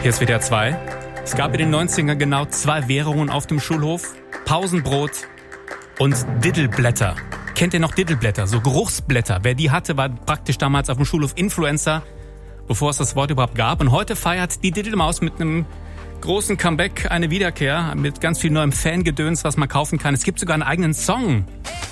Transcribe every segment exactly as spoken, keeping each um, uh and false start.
Hier ist W D R zwei. Es gab in den neunzigern genau zwei Währungen auf dem Schulhof. Pausenbrot und Diddleblätter. Kennt ihr noch Diddleblätter? So Geruchsblätter. Wer die hatte, war praktisch damals auf dem Schulhof Influencer, bevor es das Wort überhaupt gab. Und heute feiert die Diddlemaus mit einem großen Comeback eine Wiederkehr mit ganz viel neuem Fangedöns, was man kaufen kann. Es gibt sogar einen eigenen Song.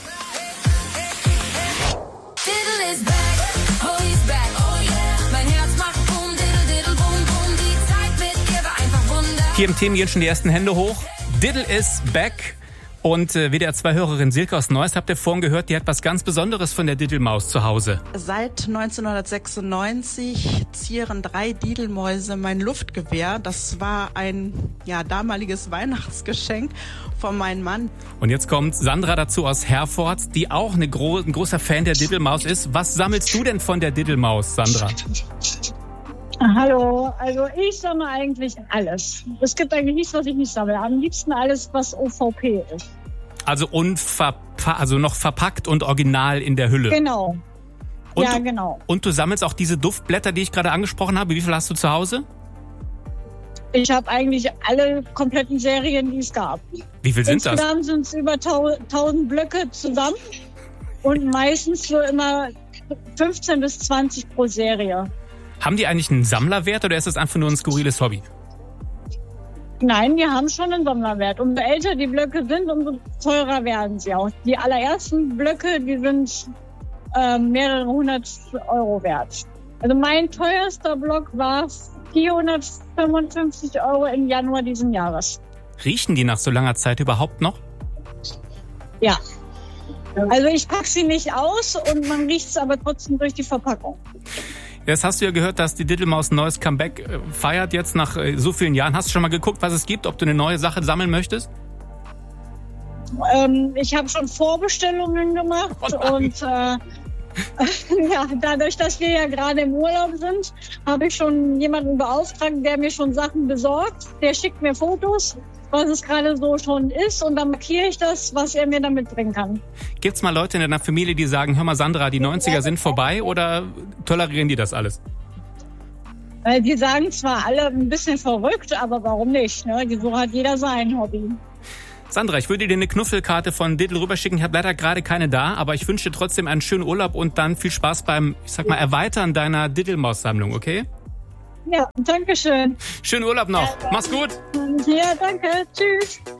Hier im Team gehen schon die ersten Hände hoch. Diddle is back. Und äh, W D R zwei-Hörerin Silke aus Neuss, habt ihr vorhin gehört, die hat was ganz Besonderes von der Diddlemaus zu Hause. Seit neunzehnhundertsechsundneunzig zieren drei Diddlemäuse mein Luftgewehr. Das war ein ja, damaliges Weihnachtsgeschenk von meinem Mann. Und jetzt kommt Sandra dazu aus Herford, die auch eine gro- ein großer Fan der Diddlemaus ist. Was sammelst du denn von der Diddlemaus, Sandra? Hallo, also ich sammle eigentlich alles. Es gibt eigentlich nichts, was ich nicht sammle. Am liebsten alles, was O V P ist. Also, unverpa- also noch verpackt und original in der Hülle. Genau. Und ja, du, genau. Und du sammelst auch diese Duftblätter, die ich gerade angesprochen habe. Wie viel hast du zu Hause? Ich habe eigentlich alle kompletten Serien, die es gab. Wie viel sind das? Insgesamt sind es über tausend Blöcke zusammen und meistens so immer fünfzehn bis zwanzig pro Serie. Haben die eigentlich einen Sammlerwert oder ist das einfach nur ein skurriles Hobby? Nein, die haben schon einen Sammlerwert. Umso älter die Blöcke sind, umso teurer werden sie auch. Die allerersten Blöcke, die sind äh, mehrere hundert Euro wert. Also mein teuerster Block war vierhundertfünfundfünfzig Euro im Januar diesen Jahres. Riechen die nach so langer Zeit überhaupt noch? Ja. Also ich packe sie nicht aus und man riecht es aber trotzdem durch die Verpackung. Jetzt hast du ja gehört, dass die Diddlemaus ein neues Comeback feiert jetzt nach so vielen Jahren. Hast du schon mal geguckt, was es gibt, ob du eine neue Sache sammeln möchtest? Ähm, ich habe schon Vorbestellungen gemacht oh und äh, ja, dadurch, dass wir ja gerade im Urlaub sind, habe ich schon jemanden beauftragt, der mir schon Sachen besorgt. Der schickt mir Fotos, was es gerade so schon ist, und dann markiere ich das, was er mir damit bringen kann. Gibt's mal Leute in deiner Familie, die sagen, hör mal Sandra, die neunziger sind vorbei, oder tolerieren die das alles? Die sagen zwar alle ein bisschen verrückt, aber warum nicht? Ne? So hat jeder sein Hobby. Sandra, ich würde dir eine Knuffelkarte von Diddle rüberschicken. Ich habe leider gerade keine da, aber ich wünsche dir trotzdem einen schönen Urlaub und dann viel Spaß beim, ich sag mal, Erweitern deiner Diddlemaus-Sammlung, okay? Ja, danke schön. Schönen Urlaub noch. Mach's gut. Ja, danke. Tschüss.